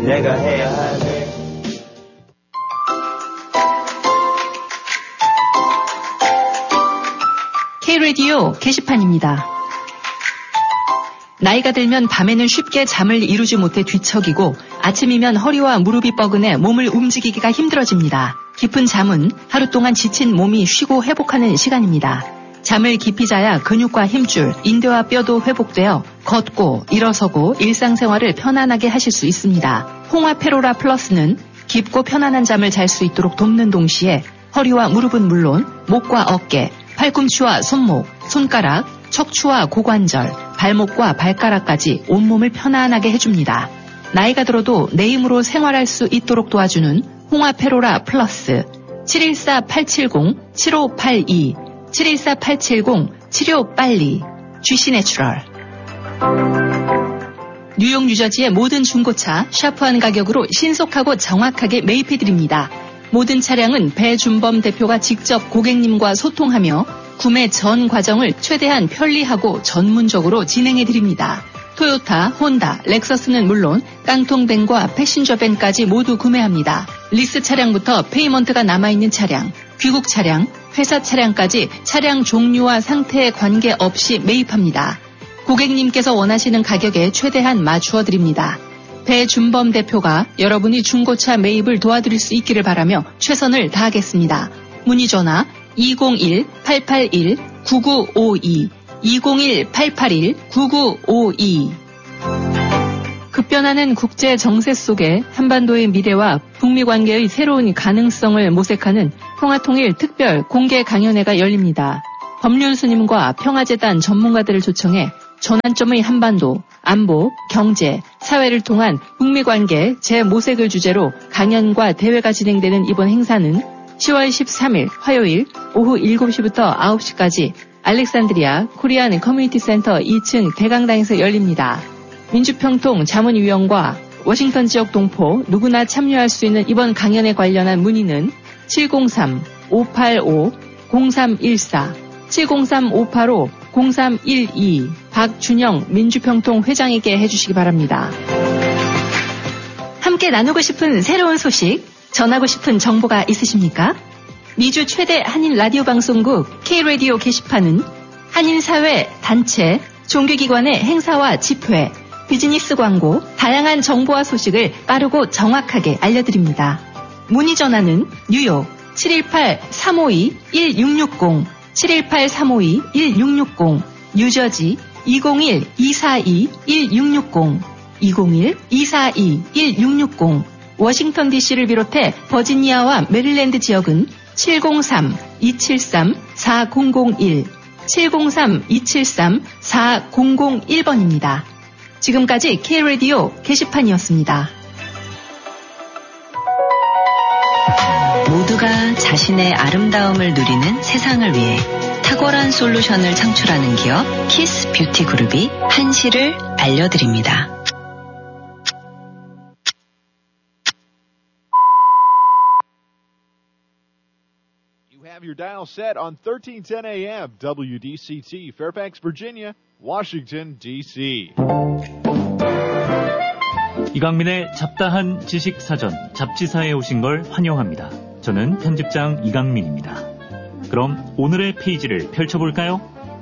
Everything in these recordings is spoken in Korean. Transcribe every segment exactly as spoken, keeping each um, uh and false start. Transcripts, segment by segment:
내가 해야 하네. K-라디오 게시판입니다. 나이가 들면 밤에는 쉽게 잠을 이루지 못해 뒤척이고 아침이면 허리와 무릎이 뻐근해 몸을 움직이기가 힘들어집니다. 깊은 잠은 하루 동안 지친 몸이 쉬고 회복하는 시간입니다. 잠을 깊이 자야 근육과 힘줄, 인대와 뼈도 회복되어 걷고 일어서고 일상생활을 편안하게 하실 수 있습니다. 홍화페로라 플러스는 깊고 편안한 잠을 잘 수 있도록 돕는 동시에 허리와 무릎은 물론 목과 어깨, 팔꿈치와 손목, 손가락, 척추와 고관절, 발목과 발가락까지 온몸을 편안하게 해줍니다. 나이가 들어도 내 힘으로 생활할 수 있도록 도와주는 홍화페로라 플러스 칠일사 팔칠공 칠오팔이 칠일사 팔칠공 칠오팔이 쥐씨내추럴. 뉴욕 뉴저지의 모든 중고차 샤프한 가격으로 신속하고 정확하게 매입해드립니다. 모든 차량은 배준범 대표가 직접 고객님과 소통하며 구매 전 과정을 최대한 편리하고 전문적으로 진행해드립니다. 토요타, 혼다, 렉서스는 물론 깡통밴과 패신저밴까지 모두 구매합니다. 리스 차량부터 페이먼트가 남아있는 차량, 귀국 차량, 회사 차량까지 차량 종류와 상태에 관계없이 매입합니다. 고객님께서 원하시는 가격에 최대한 맞추어 드립니다. 배준범 대표가 여러분이 중고차 매입을 도와드릴 수 있기를 바라며 최선을 다하겠습니다. 문의 전화 이공일 팔팔일 구구오이 이공일 팔팔일 구구오이. 급변하는 국제 정세 속에 한반도의 미래와 북미 관계의 새로운 가능성을 모색하는 평화통일 특별 공개 강연회가 열립니다. 법률 스님과 평화재단 전문가들을 초청해 전환점의 한반도, 안보, 경제, 사회를 통한 북미 관계 재모색을 주제로 강연과 대회가 진행되는 이번 행사는 시월 십삼일 화요일 오후 일곱 시부터 아홉 시까지 알렉산드리아 코리안 커뮤니티 센터 이 층 대강당에서 열립니다. 민주평통 자문위원과 워싱턴 지역 동포 누구나 참여할 수 있는 이번 강연에 관련한 문의는 칠공삼 오팔오 공삼일사 칠공삼 오팔오 공삼일이 박준영 민주평통 회장에게 해주시기 바랍니다. 함께 나누고 싶은 새로운 소식, 전하고 싶은 정보가 있으십니까? 미주 최대 한인 라디오 방송국 K-라디오 게시판은 한인사회, 단체, 종교기관의 행사와 집회, 비즈니스 광고, 다양한 정보와 소식을 빠르고 정확하게 알려드립니다. 문의 전화는 뉴욕 칠일팔 삼오이 일육육공 칠일팔 삼오이 일육육공, 뉴저지 이공일 이사이 일육육공 이공일 이사이 일육육공, 워싱턴 디씨를 비롯해 버지니아와 메릴랜드 지역은 칠공삼 이칠삼 사공공일 칠공삼 이칠삼 사공공일 번입니다. 지금까지 K-라디오 게시판이었습니다. 모두가 자신의 아름다움을 누리는 세상을 위해 탁월한 솔루션을 창출하는 기업 키스 뷰티 그룹이 한시를 알려드립니다. Have your dial set on thirteen ten A M W D C T, Fairfax, Virginia, Washington, D C. 이강민의 잡다한 지식사전, 잡지사에 오신 걸 환영합니다. 저는 편집장 이강민입니다. 그럼 오늘의 페이지를 펼쳐볼까요?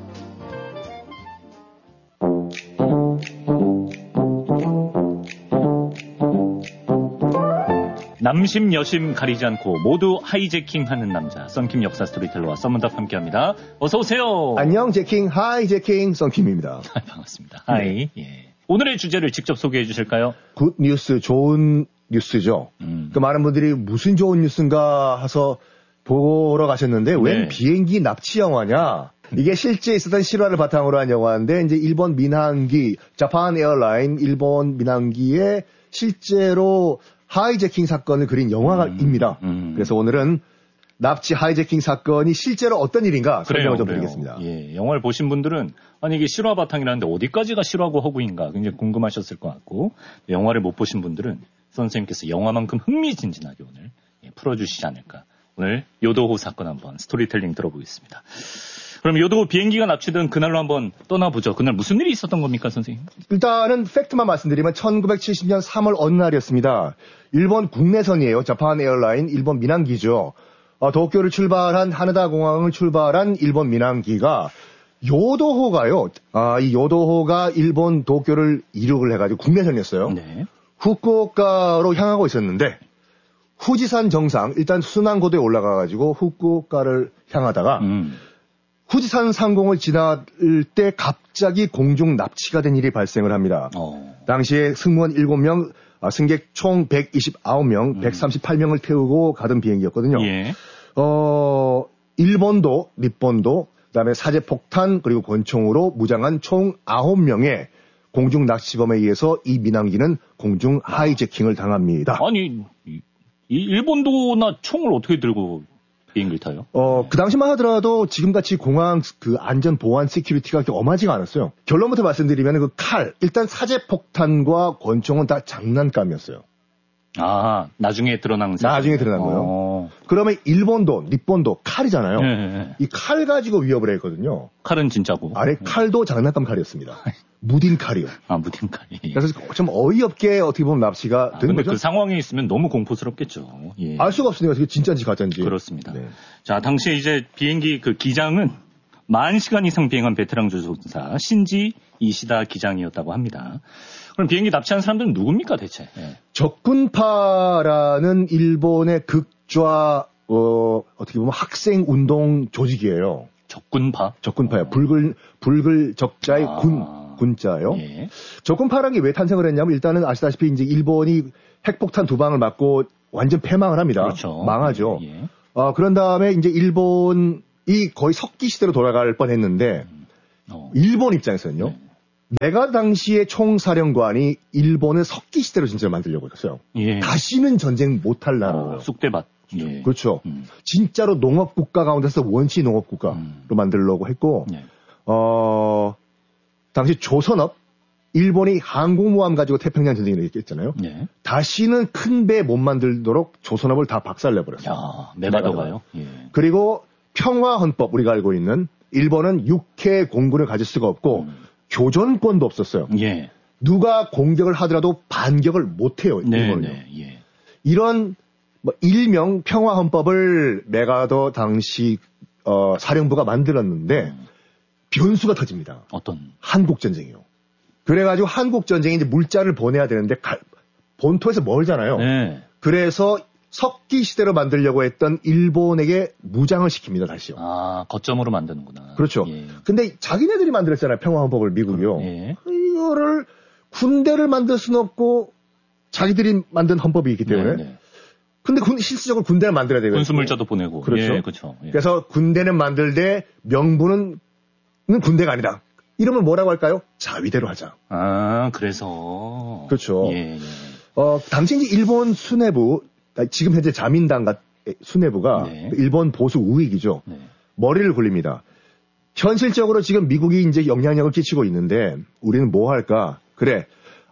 남심 여심 가리지 않고 모두 하이제킹하는 남자, 썬킴 역사 스토리텔러와 썬문답 함께합니다. 어서 오세요. 안녕 제킹, 하이 제킹, 썬킴입니다. 반갑습니다. 하이. 네. 예. 오늘의 주제를 직접 소개해 주실까요? 굿 뉴스, 좋은 뉴스죠. 음. 그 많은 분들이 무슨 좋은 뉴스인가 해서 보러 가셨는데 네. 웬 비행기 납치 영화냐? 이게 실제 있었던 실화를 바탕으로 한 영화인데 이제 일본 민항기, 자판 에어라인 일본 민항기에 실제로 하이제킹 사건을 그린 영화입니다. 음, 음. 그래서 오늘은 납치 하이제킹 사건이 실제로 어떤 일인가 설명을 좀 드리겠습니다. 예, 영화를 보신 분들은 아니 이게 실화 바탕이라는데 어디까지가 실화고 허구인가 굉장히 궁금하셨을 것 같고, 영화를 못 보신 분들은 선생님께서 영화만큼 흥미진진하게 오늘 예, 풀어주시지 않을까. 오늘 요도호 사건 한번 스토리텔링 들어보겠습니다. 그럼 요도 비행기가 납치된 그날로 한번 떠나보죠. 그날 무슨 일이 있었던 겁니까, 선생님? 일단은 팩트만 말씀드리면 천구백칠십 년 삼월 어느 날이었습니다. 일본 국내선이에요. 자판 에어라인 일본 민항기죠. 어, 도쿄를 출발한 하네다 공항을 출발한 일본 민항기가 요도호가요. 아, 이 요도호가 일본 도쿄를 이륙을 해가지고 국내선이었어요. 네. 후쿠오카로 향하고 있었는데 후지산 정상 일단 순항고도에 올라가가지고 후쿠오카를 향하다가 음. 후지산 상공을 지날 때 갑자기 공중 납치가 된 일이 발생을 합니다. 어. 당시에 승무원 일곱 명, 승객 총 백이십구 명, 음. 백삼십팔 명을 태우고 가던 비행기였거든요. 예. 어, 일본도,日本도, 그다음에 사제폭탄 그리고 권총으로 무장한 총 아홉 명의 공중 납치범에 의해서 이 민항기는 공중 하이제킹을 당합니다. 아니, 이 일본도나 총을 어떻게 들고 비행기를 타요? 어, 그 당시만 하더라도 지금같이 공항 그 안전 보안 시큐리티가 그렇게 엄하지가 않았어요. 결론부터 말씀드리면 그 칼, 일단 사제폭탄과 권총은 다 장난감이었어요. 아, 나중에 드러난 사실. 나중에 드러난 거예요. 어. 그러면 일본도,日本도 칼이잖아요. 네. 이 칼 가지고 위협을 했거든요. 칼은 진짜고. 아래 칼도 장난감 칼이었습니다. 무딘 칼이요. 아, 무딘 칼이. 그래서 좀 어이없게 어떻게 보면 납치가 아, 된 근데 거죠. 그 상황에 있으면 너무 공포스럽겠죠. 예. 알 수가 없으니까 그게 진짜인지 가짜인지. 그렇습니다. 네. 자, 당시에 이제 비행기 그 기장은 만 시간 이상 비행한 베테랑 조종사 신지 이시다 기장이었다고 합니다. 그럼 비행기 납치한 사람들은 누굽니까 대체? 예. 적군파라는 일본의 극좌 어, 어떻게 보면 학생 운동 조직이에요. 적군파? 적군파요. 어. 붉을 붉을 적자의 아. 군 군자요. 예. 적군파라는 게 왜 탄생을 했냐면 일단은 아시다시피 이제 일본이 핵폭탄 두 방을 맞고 완전 패망을 합니다. 그렇죠. 망하죠. 예. 어, 그런 다음에 이제 일본이 거의 석기 시대로 돌아갈 뻔했는데 음. 어. 일본 입장에서는요. 네. 내가 당시에 총사령관이 일본을 석기 시대로 진짜 만들려고 했어요. 예. 다시는 전쟁 못할 나라로. 어, 쑥대밭. 예. 그렇죠. 음. 진짜로 농업국가 가운데서 원시 농업국가로 음. 만들려고 했고, 예. 어, 당시 조선업, 일본이 항공모함 가지고 태평양 전쟁을 했잖아요. 예. 다시는 큰 배 못 만들도록 조선업을 다 박살내버렸어요. 야, 메가더가요? 예. 그리고 평화헌법, 우리가 알고 있는 일본은 육해 공군을 가질 수가 없고, 음. 교전권도 없었어요. 예. 누가 공격을 하더라도 반격을 못해요. 네, 네, 예. 이런 뭐 일명 평화헌법을 메가더 당시 어, 사령부가 만들었는데 음. 변수가 터집니다. 어떤? 한국전쟁이요. 그래가지고 한국전쟁에 이제 물자를 보내야 되는데 가, 본토에서 멀잖아요. 네. 그래서 석기 시대로 만들려고 했던 일본에게 무장을 시킵니다, 다시요. 아, 거점으로 만드는구나. 그렇죠. 예. 근데 자기네들이 만들었잖아요, 평화헌법을, 미국이요. 예. 이거를 군대를 만들 수는 없고 자기들이 만든 헌법이 있기 때문에. 네네. 근데 군, 실질적으로 군대를 만들어야 되거든요. 군수물자도 보내고. 그렇죠. 예, 그렇죠. 예. 그래서 군대는 만들되 명분은 군대가 아니다. 이러면 뭐라고 할까요? 자위대로 하자. 아, 그래서. 그렇죠. 예, 예. 어, 당시 이제 일본 수뇌부, 지금 현재 자민당 수뇌부가 네. 일본 보수 우익이죠. 네. 머리를 굴립니다. 현실적으로 지금 미국이 이제 영향력을 끼치고 있는데 우리는 뭐 할까? 그래.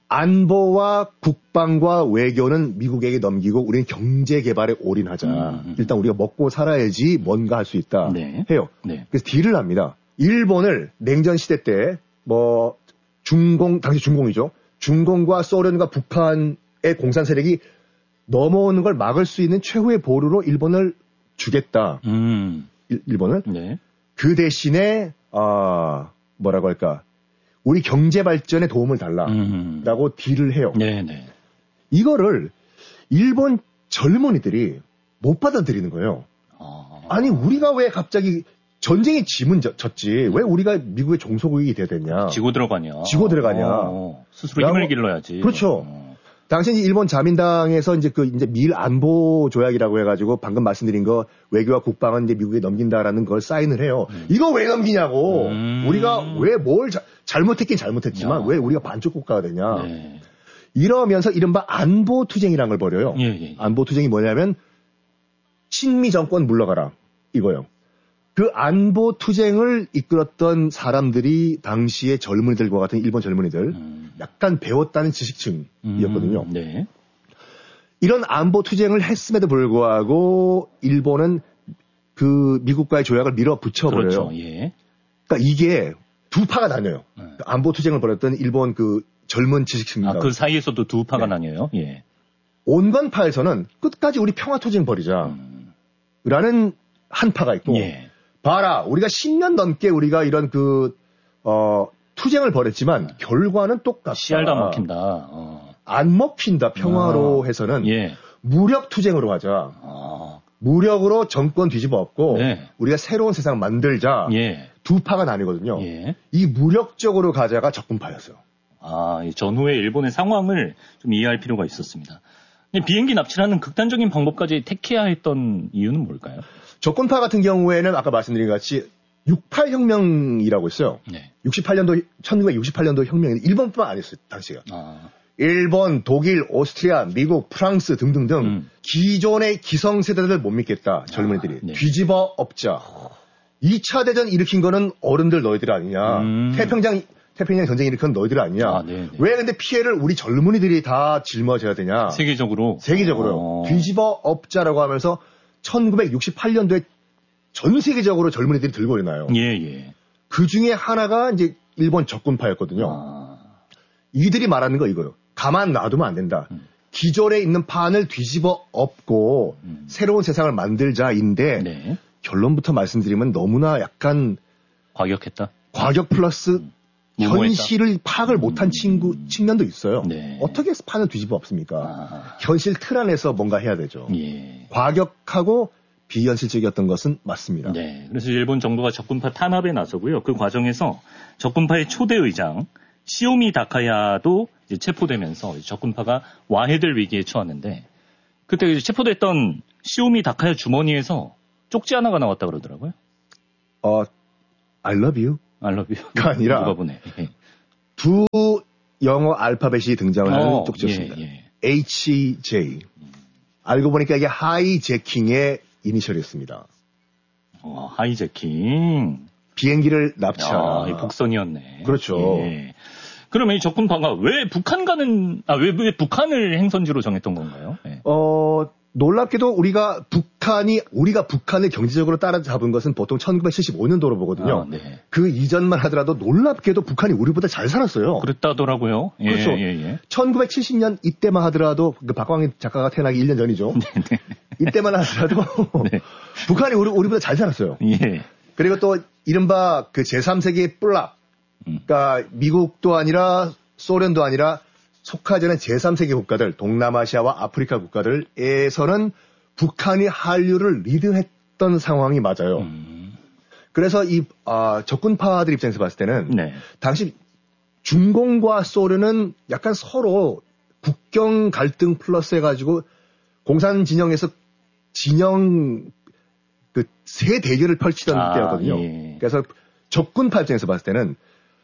안보와 국방과 외교는 미국에게 넘기고 우리는 경제 개발에 올인하자. 음. 일단 우리가 먹고 살아야지 뭔가 할 수 있다. 네. 해요. 네. 그래서 딜을 합니다. 일본을 냉전 시대 때 뭐 중공, 당시 중공이죠. 중공과 소련과 북한의 공산 세력이 넘어오는 걸 막을 수 있는 최후의 보루로 일본을 주겠다. 음. 일, 일본을. 네. 그 대신에 아 뭐라고 할까. 우리 경제 발전에 도움을 달라라고 음. 딜을 해요. 네네. 이거를 일본 젊은이들이 못 받아들이는 거예요. 아. 아니 우리가 왜 갑자기 전쟁에 짐은 졌지 왜 우리가 미국의 종소국이 돼야 되냐. 지고 들어가냐. 지고 들어가냐. 어. 스스로 힘을 길러야지. 그렇죠. 어. 당시 일본 자민당에서 이제 그 이제 미일 안보 조약이라고 해가지고 방금 말씀드린 거 외교와 국방은 이제 미국에 넘긴다라는 걸 사인을 해요. 음. 이거 왜 넘기냐고. 음. 우리가 왜 뭘 잘못했긴 잘못했지만 야. 왜 우리가 반쪽 국가가 되냐. 네. 이러면서 이른바 안보 투쟁이라는 걸 벌여요. 예, 예. 안보 투쟁이 뭐냐면 친미 정권 물러가라 이거요. 그 안보 투쟁을 이끌었던 사람들이 당시의 젊은이들과 같은 일본 젊은이들 음. 약간 배웠다는 지식층이었거든요. 음, 네. 이런 안보 투쟁을 했음에도 불구하고 일본은 그 미국과의 조약을 밀어붙여버려요. 그렇죠. 예. 그러니까 이게 두 파가 나뉘어요. 네. 안보 투쟁을 벌였던 일본 그 젊은 지식층들. 아, 그 사이에서도 두 파가 네. 나뉘어요? 예. 온건파에서는 끝까지 우리 평화 투쟁 벌이자. 음. 라는 한 파가 있고. 예. 봐라, 우리가 십 년 넘게 우리가 이런 그, 어, 투쟁을 벌였지만 네. 결과는 똑같다. 씨알도 안 먹힌다. 어. 안 먹힌다. 평화로 아. 해서는. 예. 무력 투쟁으로 가자. 아. 무력으로 정권 뒤집어 엎고 네. 우리가 새로운 세상 만들자. 예. 두 파가 나뉘거든요. 예. 이 무력적으로 가자가 적군파였어요. 아, 전후의 일본의 상황을 좀 이해할 필요가 있었습니다. 비행기 납치라는 극단적인 방법까지 택해야 했던 이유는 뭘까요? 적군파 같은 경우에는 아까 말씀드린 것 같이 육십팔 혁명이라고 있어요. 네. 육십팔 년도, 천구백육십팔 년도 혁명이 일본뿐만 아니었어요, 당시가. 아. 일본, 독일, 오스트리아, 미국, 프랑스 등등등 음. 기존의 기성세대들을 못 믿겠다, 젊은이들이. 아, 네. 뒤집어 엎자. 이 차 대전 일으킨 거는 어른들 너희들 아니냐. 음. 태평양, 태평양 전쟁 일으킨 너희들 아니냐. 아, 왜 근데 피해를 우리 젊은이들이 다 짊어져야 되냐. 세계적으로? 세계적으로요. 어. 뒤집어 엎자라고 하면서 천구백육십팔 년도에 전 세계적으로 젊은이들이 들고 일어나요. 예, 예. 그 중에 하나가 이제 일본 적군파였거든요. 아. 이들이 말하는 거 이거요. 가만 놔두면 안 된다. 음. 기존에 있는 판을 뒤집어 엎고 음. 새로운 세상을 만들자인데 네. 결론부터 말씀드리면 너무나 약간 과격했다. 과격 플러스 음. 현실을 파악을 못한 친구 측면도 있어요. 네. 어떻게 판을 뒤집어 엎습니까? 아. 현실 틀 안에서 뭔가 해야 되죠. 예. 과격하고 비현실적이었던 것은 맞습니다. 네. 그래서 일본 정부가 적군파 탄압에 나서고요. 그 과정에서 적군파의 초대 의장 시오미 다카야도 이제 체포되면서 적군파가 와해될 위기에 처했는데 그때 이제 체포됐던 시오미 다카야 주머니에서 쪽지 하나가 나왔다 그러더라고요. 어, I love you. I love you. 가 아니라 누가 보내. 두 영어 알파벳이 등장을 하는 어, 쪽지였습니다. 예, 예. 에이치 제이. 알고 보니까 이게 하이제킹의 이니셜이었습니다. 어, 하이제킹. 비행기를 납치하라. 아, 복선이었네. 그렇죠. 예. 그러면 이 적군파가 왜 북한 가는, 아, 왜, 왜 북한을 행선지로 정했던 건가요? 예. 어, 놀랍게도 우리가 북한이, 우리가 북한을 경제적으로 따라잡은 것은 보통 천구백칠십오 년도로 보거든요. 아, 네. 그 이전만 하더라도 놀랍게도 북한이 우리보다 잘 살았어요. 그랬다더라고요. 예, 그렇죠. 예, 예. 천구백칠십 년 이때만 하더라도, 그 박광일 작가가 태어나기 일 년 전이죠. 네, 네. 이때만 하더라도 네. 북한이 우리, 우리보다 잘 살았어요. 예. 그리고 또 이른바 그 제삼 세기 뿔락. 그러니까 미국도 아니라 소련도 아니라 속하지 않은 제삼 세기 국가들, 동남아시아와 아프리카 국가들에서는 북한이 한류를 리드했던 상황이 맞아요. 음. 그래서 이 아, 적군파들 입장에서 봤을 때는 네. 당시 중공과 소련은 약간 서로 국경 갈등 플러스 해가지고 공산 진영에서 진영 그 세 대결을 펼치던 아, 때였거든요. 예. 그래서 적군파 입장에서 봤을 때는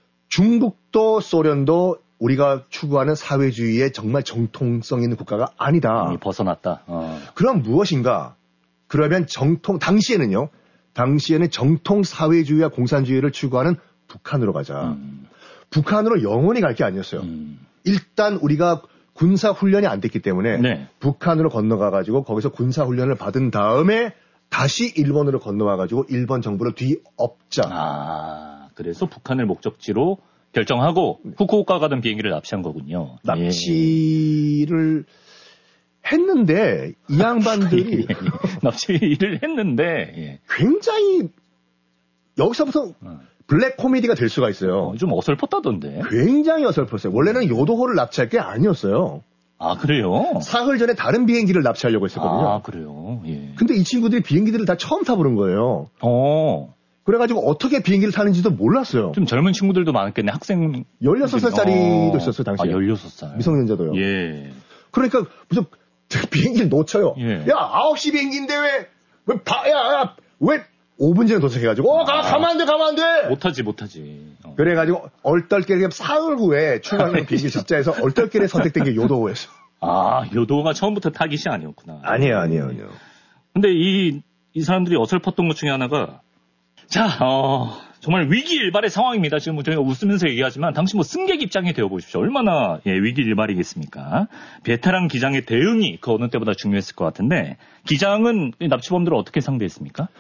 중국도 소련도 우리가 추구하는 사회주의의 정말 정통성 있는 국가가 아니다. 벗어났다. 어. 그럼 무엇인가? 그러면 정통, 당시에는요. 당시에는 정통 사회주의와 공산주의를 추구하는 북한으로 가자. 음. 북한으로 영원히 갈 게 아니었어요. 음. 일단 우리가 군사훈련이 안 됐기 때문에 네. 북한으로 건너가가지고 거기서 군사훈련을 받은 다음에 다시 일본으로 건너와가지고 일본 정부를 뒤엎자. 아, 그래서 북한을 목적지로 결정하고 후쿠오카 가던 비행기를 납치한 거군요. 납치를 예. 했는데 이 양반들이 납치를 했는데 예. 굉장히 여기서부터 어. 블랙 코미디가 될 수가 있어요. 어, 좀 어설펐다던데. 굉장히 어설펐어요. 원래는 요도호를 납치할 게 아니었어요. 아, 그래요? 사흘 전에 다른 비행기를 납치하려고 했었거든요. 아, 그래요? 예. 근데 이 친구들이 비행기들을 다 처음 타보는 거예요. 어. 그래가지고 어떻게 비행기를 타는지도 몰랐어요. 좀 젊은 친구들도 많았겠네, 학생. 열여섯 살짜리도 어. 있었어요, 당시에. 아, 열여섯 살. 미성년자도요. 예. 그러니까 무슨 비행기를 놓쳐요. 예. 야, 아홉 시 비행기인데 왜, 왜, 바, 야, 야, 왜 오 분 전에 도착해가지고, 어, 가, 가면 안 돼, 가면 안 돼! 못하지, 못하지. 어. 그래가지고, 얼떨결에 사흘 후에 출발하는 비행기 숫자에서 얼떨결에 선택된 게 요도호였어. 아, 요도호가 처음부터 타깃이 아니었구나. 아니에요, 아니에요, 아니에요. 근데 이, 이 사람들이 어설펐던 것 중에 하나가, 자, 어, 정말 위기일발의 상황입니다. 지금 뭐 저희가 웃으면서 얘기하지만, 당시 뭐 승객 입장이 되어보십시오. 얼마나, 예, 위기일발이겠습니까? 베테랑 기장의 대응이 그 어느 때보다 중요했을 것 같은데, 기장은 납치범들을 어떻게 상대했습니까?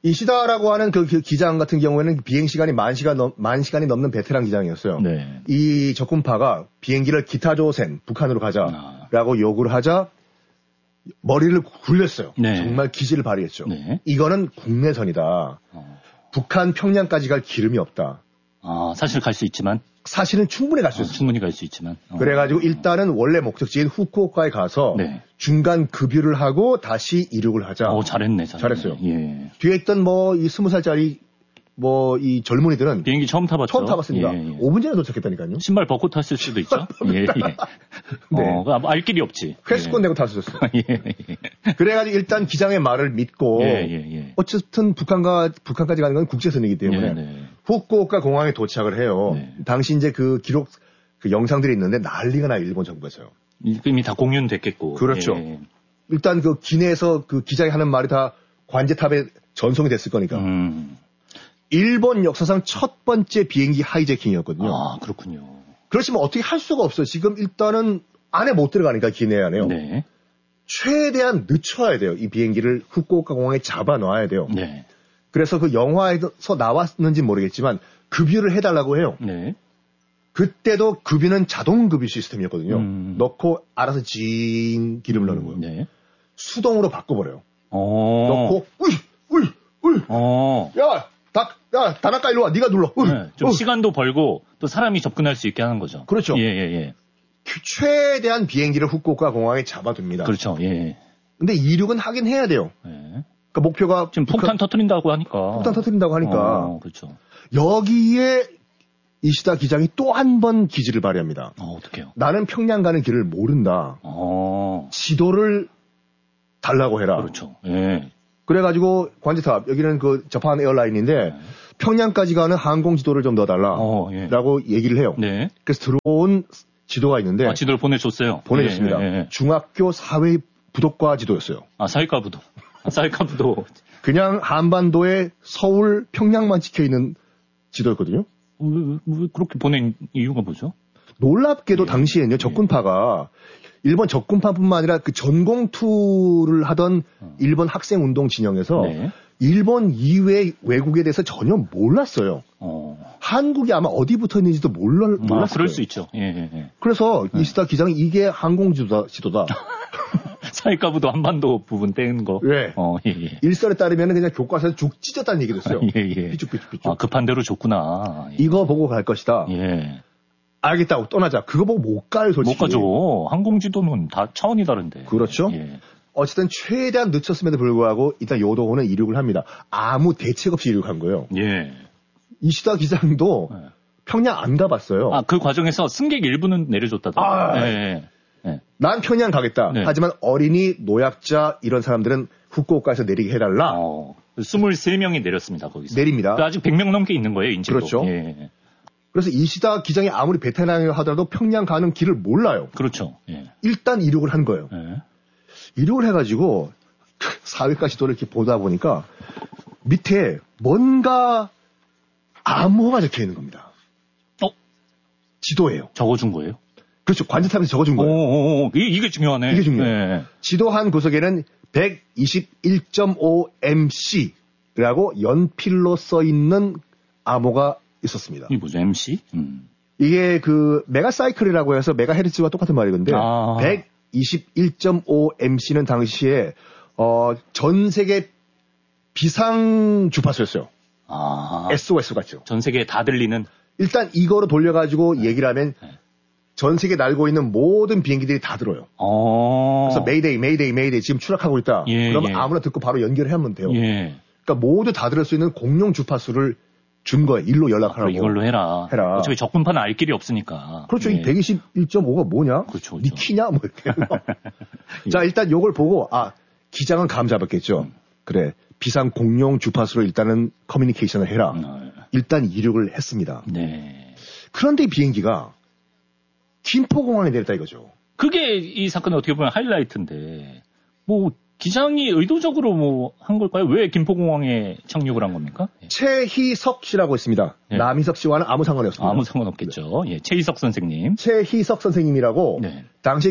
이시다라고 하는 그 기장 같은 경우에는 비행 시간이 만 시간 넘, 만 시간이 넘는 베테랑 기장이었어요. 네. 이 적군파가 비행기를 기타조센 북한으로 가자라고 아. 요구를 하자 머리를 굴렸어요. 네. 정말 기지를 발휘했죠. 네. 이거는 국내선이다. 어. 북한 평양까지 갈 기름이 없다. 아, 사실 갈 수 있지만? 사실은 충분히 갈 수 어, 있어요. 충분히 갈 수 있지만. 어. 그래가지고 일단은 원래 목적지인 후쿠오카에 가서 네. 중간 급유를 하고 다시 이륙을 하자. 어, 잘했네, 잘했네. 잘했어요. 예. 뒤에 있던 뭐 이 스무 살짜리 뭐 이 젊은이들은 비행기 처음 타봤죠. 처음 타봤습니다. 예, 예. 오 분 전에 도착했다니까요. 신발 벗고 탔을 수도 있죠. 예, 예. 네. 어, 알 길이 없지. 회수권 예. 내고 탔었어요. 예, 예. 그래가지고 일단 기장의 말을 믿고 예, 예, 예. 어쨌든 북한과 북한까지 가는 건 국제선이기 때문에 예, 네. 후쿠오카 공항에 도착을 해요. 네. 당시 이제 그 기록 그 영상들이 있는데 난리가 나요. 일본 정부에서요. 이미 다 공유됐겠고. 그렇죠. 예. 일단 그 기내에서 그 기장이 하는 말이 다 관제탑에 전송이 됐을 거니까. 음. 일본 역사상 첫 번째 비행기 하이제킹이었거든요. 아, 그렇군요. 그렇지만 어떻게 할 수가 없어요. 지금 일단은 안에 못 들어가니까 기내 안에요. 네. 최대한 늦춰야 돼요. 이 비행기를 후쿠오카 공항에 잡아놔야 돼요. 네. 그래서 그 영화에서 나왔는지 모르겠지만 급유를 해달라고 해요. 네. 그때도 급유는 자동 급유 시스템이었거든요. 음. 넣고 알아서 징 기름을 음. 넣는 거예요. 네. 수동으로 바꿔버려요. 오. 넣고 으이 으이 으이 오. 야 다, 야, 다나카 일로 와. 네가 눌러. 으, 네, 좀 으. 시간도 벌고 또 사람이 접근할 수 있게 하는 거죠. 그렇죠. 예, 예, 예. 최대한 비행기를 후쿠오카 공항에 잡아둡니다. 그렇죠. 예. 근데 이륙은 하긴 해야 돼요. 예. 그러니까 목표가 지금 폭탄 북한, 터뜨린다고 하니까. 폭탄 터뜨린다고 하니까. 어, 그렇죠. 여기에 이시다 기장이 또 한 번 기지를 발휘합니다. 어, 어떡해요? 나는 평양 가는 길을 모른다. 어. 지도를 달라고 해라. 그렇죠. 예. 그래가지고 관제탑 여기는 그 저판 에어라인인데 네. 평양까지 가는 항공 지도를 좀 넣어달라라고 어, 예. 얘기를 해요. 네. 그래서 들어온 지도가 있는데 아, 지도를 보내줬어요. 보내줬습니다. 예, 예, 예. 중학교 사회 부독과 지도였어요. 아 사회과 부독. 아, 사회과 부독. 그냥 한반도에 서울 평양만 찍혀 있는 지도였거든요. 왜, 왜 그렇게 보낸 이유가 뭐죠? 놀랍게도 예. 당시에는요 적군파가 일본 적군파뿐만 아니라 그 전공 투를 하던 일본 학생 운동 진영에서 네. 일본 이외 외국에 대해서 전혀 몰랐어요. 어. 한국이 아마 어디 붙어 있는지도 몰라, 몰랐어요. 아, 그럴 수 있죠. 예, 예, 예. 그래서 네. 이시다 기장이 이게 항공 지도다. 지도다. 사이카부도 한반도 부분 뗀 거. 네. 어, 예, 예. 일설에 따르면 그냥 교과서에 죽 찢었다는 얘기도 했어요. 예, 예. 삐죽삐죽삐죽. 아, 급한 대로 줬구나. 예. 이거 보고 갈 것이다. 예. 알겠다고 떠나자. 그거 보고 못 가요, 솔직히. 못 가죠. 항공지도는 다 차원이 다른데. 그렇죠. 예. 어쨌든 최대한 늦췄음에도 불구하고 일단 요도호는 이륙을 합니다. 아무 대책 없이 이륙한 거예요. 예. 이시다 기장도 예. 평양 안 가봤어요. 아, 그 과정에서 승객 일부는 내려줬다더라고요. 아, 예. 예. 난 평양 가겠다. 네. 하지만 어린이, 노약자 이런 사람들은 후쿠오카에서 내리게 해달라. 어, 스물세 명이 내렸습니다, 거기서. 내립니다. 아직 백 명 넘게 있는 거예요, 인질도. 그렇죠. 예. 그래서 이시다 기장이 아무리 베테랑이라 하더라도 평양 가는 길을 몰라요. 그렇죠. 예. 일단 이륙을 한 거예요. 예. 이륙을 해가지고 사회과 지도를 이렇게 보다 보니까 밑에 뭔가 암호가 적혀 있는 겁니다. 어? 지도예요. 적어준 거예요? 그렇죠. 관제탑에서 적어준 거예요. 오오오, 이게, 이게 중요하네. 이게 중요해요. 예. 지도 한 구석에는 백이십일 점 오 엠씨라고 연필로 써 있는 암호가 있었습니다. 이게 뭐죠? 엠씨? 음. 이게 그 메가사이클이라고 해서 메가헤르츠와 똑같은 말이건데 아. 백이십일 점 오 엠씨는 당시에 어, 전 세계 비상 주파수였어요. 아. 에스오에스 같죠. 전 세계에 다 들리는. 일단 이거로 돌려가지고 네. 얘기를 하면 네. 전 세계 날고 있는 모든 비행기들이 다 들어요. 어. 그래서 메이데이, 메이데이, 메이데이 지금 추락하고 있다. 예, 그러면 예. 아무나 듣고 바로 연결하면 돼요. 예. 그러니까 모두 다 들을 수 있는 공용 주파수를 준 거예요. 일로 연락하라고. 아, 이걸로 해라. 해라. 어차피 적군파는 알 길이 없으니까. 그렇죠. 예. 이 백이십일 점 오가 뭐냐? 그렇죠. 니 키냐? 뭐 이렇게. 예. 자, 일단 요걸 보고 아, 기장은 감 잡았겠죠. 음. 그래. 비상 공용 주파수로 일단은 커뮤니케이션을 해라. 음. 일단 이륙을 했습니다. 네. 그런데 이 비행기가 김포공항에 내렸다 이거죠. 그게 이 사건의 어떻게 보면 하이라이트인데 뭐 기장이 의도적으로 뭐 한 걸까요? 왜 김포공항에 착륙을 한 겁니까? 예. 최희석 씨라고 있습니다. 네. 남희석 씨와는 아무 상관이 없습니다. 아무 상관없겠죠. 네. 예, 최희석 선생님. 최희석 선생님이라고 네. 당시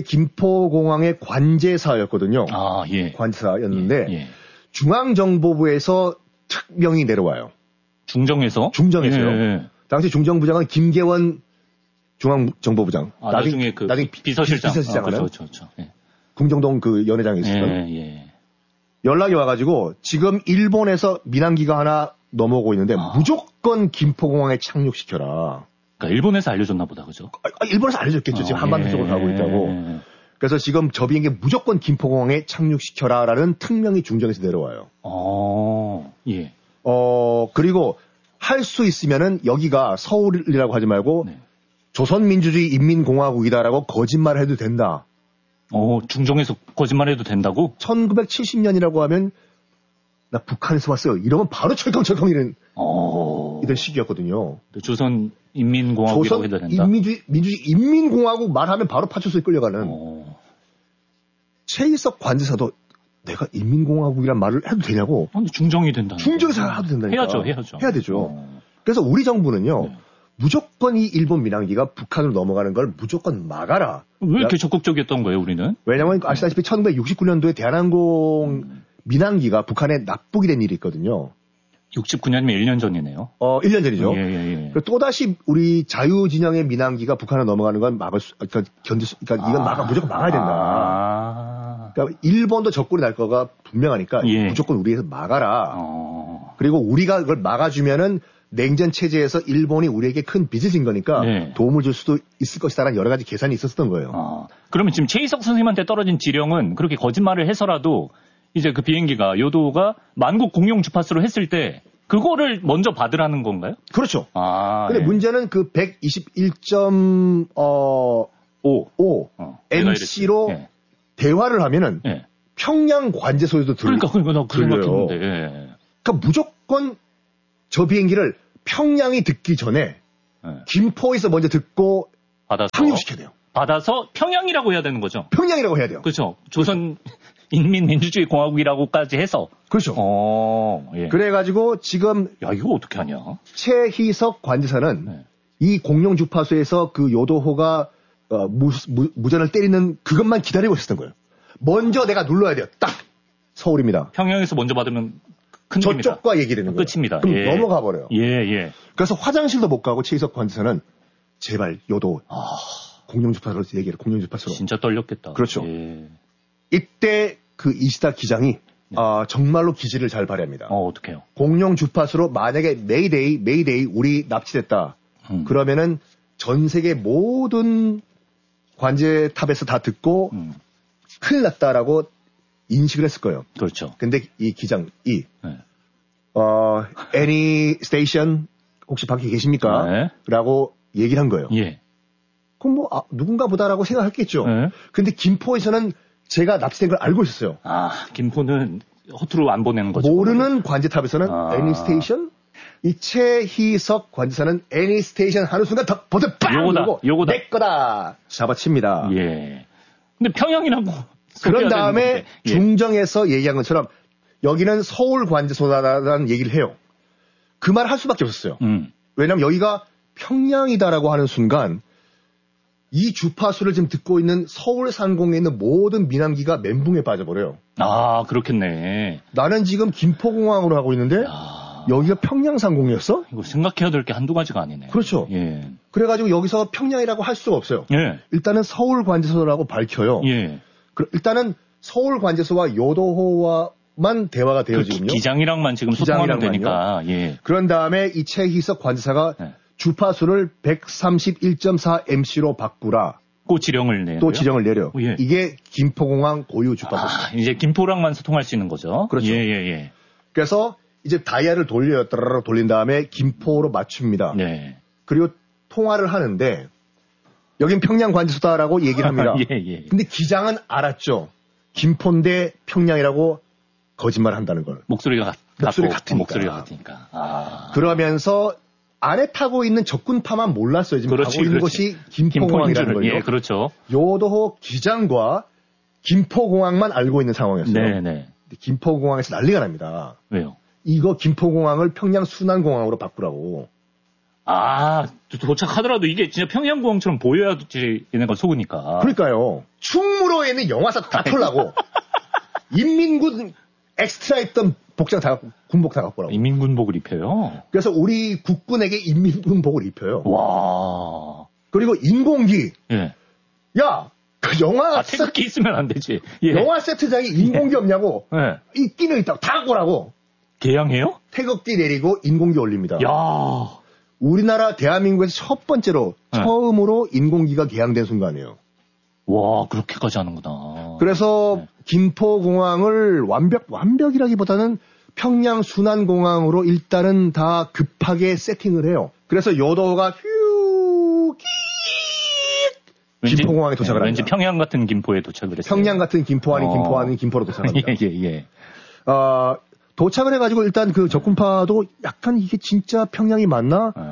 김포공항의 관제사였거든요. 아, 예. 관제사였는데 예, 예. 중앙정보부에서 특명이 내려와요. 중정에서? 중정에서요. 예, 예. 당시 중정부장은 김계원 중앙정보부장. 아, 나중에, 나중에 그 나중에 비서실장. 비서실장. 아, 그렇죠, 그렇죠. 예. 궁정동 그 연회장에 있었던. 예, 예. 연락이 와가지고 지금 일본에서 민항기가 하나 넘어오고 있는데 아. 무조건 김포공항에 착륙시켜라. 그러니까 일본에서 알려줬나 보다, 그죠? 아, 일본에서 알려줬겠죠. 아, 지금 한반도 예. 쪽으로 가고 있다고. 그래서 지금 저 비행기 무조건 김포공항에 착륙시켜라라는 특명이 중정에서 내려와요. 어, 예. 어, 그리고 할 수 있으면은 여기가 서울이라고 하지 말고 네. 조선민주주의 인민공화국이다라고 거짓말을 해도 된다. 어, 중정에서 거짓말해도 된다고? 천구백칠십 년이라고 하면 나 북한에서 왔어요. 이러면 바로 철컹철컹 이런 어... 이런 시기였거든요. 조선 인민공화국이라고 해도 된다. 인민주의 민주주의 인민공화국 말하면 바로 파출소에 끌려가는. 어... 최희석 관제사도 내가 인민공화국이란 말을 해도 되냐고. 아니, 중정이 된다. 중정에서 해도 된다니까. 해야죠, 해야죠. 해야 되죠. 어... 그래서 우리 정부는요. 네. 무조건 이 일본 민항기가 북한으로 넘어가는 걸 무조건 막아라. 왜 이렇게 적극적이었던 거예요, 우리는? 왜냐면 아시다시피 천구백육십구 년도에 대한항공 음. 민항기가 북한에 납북이 된 일이 있거든요. 육십구 년이면 일 년 전이네요. 어, 일 년 전이죠. 예, 예, 예. 또다시 우리 자유진영의 민항기가 북한으로 넘어가는 건 막을 수, 그러니까 견딜 수, 그러니까 이건 막아, 무조건 막아야 된다. 아. 그러니까 일본도 적군이 날 거가 분명하니까 예. 무조건 우리에서 막아라. 어. 그리고 우리가 그걸 막아주면은 냉전 체제에서 일본이 우리에게 큰 빚을 진 거니까 네. 도움을 줄 수도 있을 것이다라는 여러 가지 계산이 있었던 거예요. 아, 그러면 지금 최희석 선생님한테 떨어진 지령은 그렇게 거짓말을 해서라도 이제 그 비행기가 요도가 만국 공용 주파수로 했을 때 그거를 먼저 받으라는 건가요? 그렇죠. 아, 근데 예. 문제는 그 백이십일 점 오 어, 엠씨로 예. 대화를 하면은 예. 평양 관제소에도 들 그러니까 그러니까 나 그 생각했는데. 예. 그러니까 무조건 저 비행기를 평양이 듣기 전에 네. 김포에서 먼저 듣고 받아서 착륙시켜야 돼요. 받아서 평양이라고 해야 되는 거죠? 평양이라고 해야 돼요. 그렇죠. 조선 그렇죠. 인민민주주의 공화국이라고까지 해서. 그렇죠. 어, 예. 그래가지고 지금 야 이거 어떻게 하냐? 최희석 관제사는 네. 이 공룡 주파수에서 그 요도호가 어, 무, 무, 무전을 때리는 그것만 기다리고 있었던 거예요. 먼저 내가 눌러야 돼요. 딱 서울입니다. 평양에서 먼저 받으면 큰 저쪽과 일입니다. 얘기를 하는 거예요. 끝입니다. 그럼 예. 넘어가 버려요. 예, 예. 그래서 화장실도 못 가고 최희석 관제사는 제발 요도 아... 공룡 주파수로 얘기를 공룡 주파수로. 진짜 떨렸겠다. 그렇죠. 예. 이때 그 이시다 기장이 네. 어, 정말로 기지를 잘 발휘합니다. 어, 어떡해요? 공룡 주파수로 만약에 메이데이, 메이데이 우리 납치됐다. 음. 그러면은 전 세계 모든 관제탑에서 다 듣고 음. 큰일 났다라고 인식을 했을 거예요. 그렇죠. 근데 이 기장이 네. 어, any station 혹시 밖에 계십니까? 네. 라고 얘기를 한 거예요. 예. 그럼 뭐 아, 누군가 보다라고 생각했겠죠. 네. 근데 김포에서는 제가 납치된 걸 알고 있었어요. 아, 김포는 허투루 안 보내는 거죠. 모르는 관제탑에서는 아. any station? 이 최희석 관제사는 any station 하는 순간 더 버튼 빵! 요거다, 요거다. 내 거다! 잡아칩니다. 예. 근데 평양이라고. 그런 다음에 예. 중정에서 얘기한 것처럼 여기는 서울 관제소다라는 얘기를 해요. 그 말을 할 수밖에 없었어요. 음. 왜냐하면 여기가 평양이다라고 하는 순간 이 주파수를 지금 듣고 있는 서울 상공에 있는 모든 민항기가 멘붕에 빠져버려요. 아, 그렇겠네. 나는 지금 김포공항으로 하고 있는데 야. 여기가 평양 상공이었어? 이거 생각해야 될 게 한두 가지가 아니네. 그렇죠. 예. 그래가지고 여기서 평양이라고 할 수가 없어요. 예. 일단은 서울 관제소라고 밝혀요. 예. 일단은 서울 관제소와 요도호와만 대화가 되어지군요. 그 기장이랑만 지금 소통하면 되니까. 예. 그런 다음에 이 최희석 관제사가 예. 주파수를 백삼십일 점 사 엠씨로 바꾸라. 또 지령을 내요. 또 지령을 내려. 예. 이게 김포공항 고유 주파수. 아, 이제 김포랑만 소통할 수 있는 거죠. 그렇죠. 예, 예, 예. 그래서 이제 다이얼을 돌려요. 따라라 돌린 다음에 김포로 맞춥니다. 네. 그리고 통화를 하는데 여긴 평양 관제소다라고 얘기를 합니다. 예, 예. 근데 기장은 알았죠. 김포인데 평양이라고 거짓말을 한다는 걸. 목소리가 같, 목소리 같으니까. 목소리가 같으니까. 아. 그러면서 안에 타고 있는 적군파만 몰랐어요. 지금 그렇지, 타고 있는 그렇지. 것이 김포공항이라는 걸요. 예, 그렇죠. 요도호 기장과 김포공항만 알고 있는 상황이었어요. 네, 네. 김포공항에서 난리가 납니다. 왜요? 이거 김포공항을 평양 순환공항으로 바꾸라고. 아, 도착하더라도 이게 진짜 평양공항처럼 보여야지 얘네가 속으니까. 그러니까요. 충무로에 있는 영화사 다 털라고. 인민군 엑스트라 했던 복장 다, 군복 다 갖고 오라고. 인민군복을 입혀요? 그래서 우리 국군에게 인민군복을 입혀요. 와. 그리고 인공기. 예. 야! 그 영화. 아, 태극기 세... 있으면 안 되지. 예. 영화 세트장에 인공기 예. 없냐고. 예. 있기는 있다고. 다 갖고 오라고. 개양해요? 태극기 내리고 인공기 올립니다. 야. 우리나라 대한민국에서 첫 번째로, 예. 처음으로 인공기가 개양된 순간이에요. 와, 그렇게까지 하는구나. 그래서 네. 김포공항을 완벽, 완벽이라기보다는 평양 순환공항으로 일단은 다 급하게 세팅을 해요. 그래서 요도가 휴, 왠지, 김포공항에 도착을 네, 합니다. 왠지 평양 같은 김포에 도착을 했어요. 평양 같은 김포 아닌 어. 김포 아닌 김포로 도착합니다. 예, 예, 예. 어, 도착을 해가지고 일단 그 적군파도 약간 이게 진짜 평양이 맞나? 어.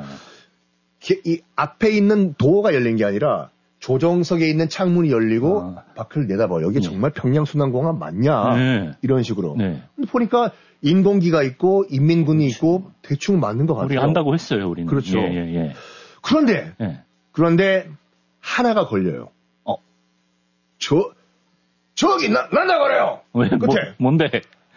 이 앞에 있는 도어가 열린 게 아니라 조정석에 있는 창문이 열리고 어. 밖을 내다봐요. 여기 네. 정말 평양 순환공항 맞냐? 네. 이런 식으로. 네. 근데 보니까 인공기가 있고 인민군이 있고 대충 맞는 것 같아요. 우리 한다고 했어요, 우리는. 그렇죠. 예, 예, 예. 그런데 예. 그런데 하나가 걸려요. 어. 저 저기 나, 난다 그래요. 왜? 뭐, 끝에 뭔데?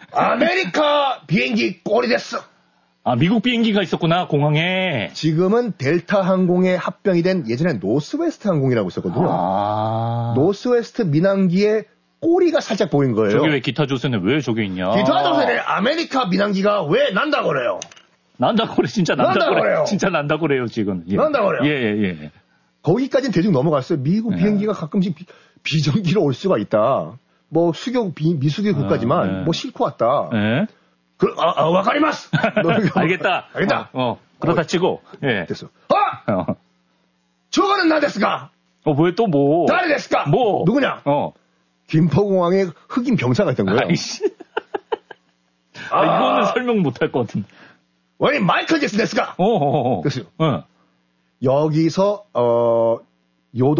아메리카 비행기 꼴이 됐어. 아, 미국 비행기가 있었구나, 공항에. 지금은 델타 항공에 합병이 된 예전에 노스웨스트 항공이라고 있었거든요. 아. 노스웨스트 민항기에 꼬리가 살짝 보인 거예요. 저기 왜 기타 조선에 왜 저기 있냐? 기타 조선에 아메리카 민항기가 왜 난다 그래요? 난다 그래, 진짜 난다, 난다 그래. 그래요. 진짜 난다 그래요, 지금. 예. 난다 그래요. 예, 예, 예. 거기까지는 대충 넘어갔어요. 미국 네. 비행기가 가끔씩 비, 비정기로 올 수가 있다. 뭐 수교 비, 미수교 국가지만 네. 뭐 싣고 왔다. 예. 그, 아, 아, 와카리마스! 알겠다. 알겠다. 어, 어. 그러다 치고, 예. 됐어. 아! 어, 저거는 나 됐을까? 어, 왜 또 뭐? 誰ですか? 뭐? 누구냐? 어. 김포공항에 흑인 병사가 있던 거예요. 아이씨. 아, 이거는 설명 못 할 것 같은데. 왜 마이클 잭슨 됐을까? 어, 어, 어. 됐어요. 어. 여기서, 어, 요도